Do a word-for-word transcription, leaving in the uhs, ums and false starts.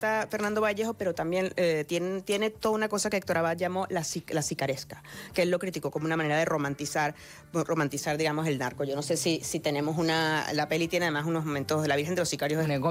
Fernando Vallejo, pero también eh, tiene, tiene toda una cosa que Héctor Abad llamó la, la sicaresca, que él lo criticó como una manera de romantizar, romantizar digamos, el narco. Yo no sé si, si tenemos una... La peli tiene además unos momentos de la Virgen de los Sicarios.